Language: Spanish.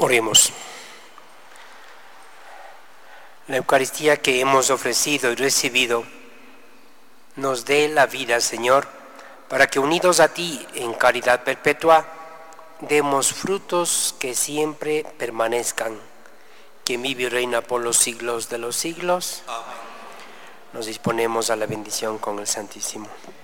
Oremos. La Eucaristía que hemos ofrecido y recibido nos dé la vida, Señor, para que unidos a ti en caridad perpetua, demos frutos que siempre permanezcan, que vive y reina por los siglos de los siglos. Amén. Nos disponemos a la bendición con el Santísimo.